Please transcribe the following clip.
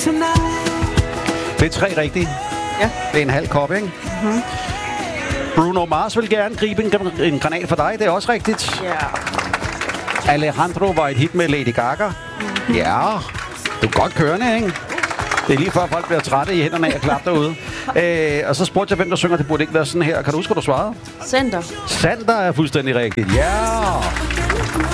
Det er 3 rigtige. Ja. Det er en halv kop, ikke? Mm-hmm. Bruno Mars vil gerne gribe en granat for dig. Det er også rigtigt. Ja. Alejandro var et hit med Lady Gaga. Mm-hmm. Ja, du er godt kørende, ikke? Det er lige før folk bliver trætte i hænderne af at klappe derude. Og så spurgte jeg, hvem der synger. Det burde ikke være sådan her. Kan du huske, hvad du svarede? Center. Sander er fuldstændig rigtigt. Ja!